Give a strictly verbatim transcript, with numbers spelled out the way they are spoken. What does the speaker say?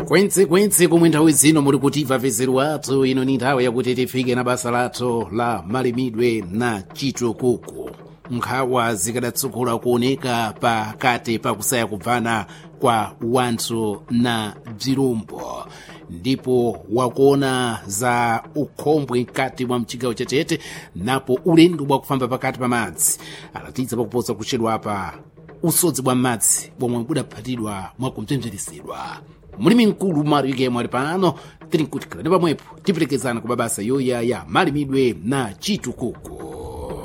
kwensekwense komwe nthawi zino muli kutimva vezeru wathu ino ni nthawi yakuti tifike na basa lathu la malimidwe na chitukuko. Nkhawa zikadatsukula kuoneka pakati pa kusaya kubvana kwa wanthu na bzirumbo, ndipo wakuona za ukhombwe mkati mwa mchigawo cha Tete napo ulendo bwa kufamba pakati pa madzi alatiza pakuposa kutchedwa apa usodzi bwa madzi bomwe budaphatidwa mwakumvemveresedwa. Mulimi mkulu Mario Gemo ali pano tiri nkutikhala ndi pamwepo tiperekezana ku mabasa yoya ya malimidwe na chitukuko.